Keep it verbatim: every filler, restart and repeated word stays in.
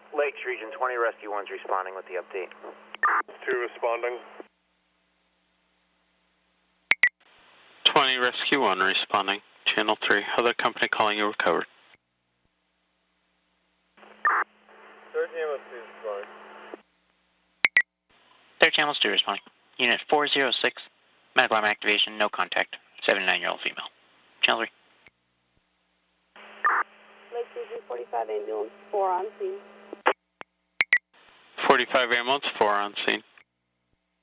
Lakes Region twenty, Rescue one's responding with the update. two responding. twenty, Rescue one responding. Channel three, other company calling you recovered. Third channel two responding. Third channel two responding. Unit four zero six, medical arm activation, no contact, seventy-nine-year-old female. Channel three. Lake Region forty-five, ambulance four on scene. forty-five ambulance, four on scene.